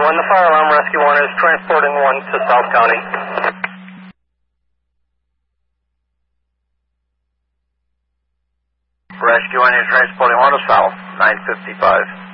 1, the fire alarm, Rescue 1 is transporting 1 to South County. Rescue 1 is transporting 1 to South, 955.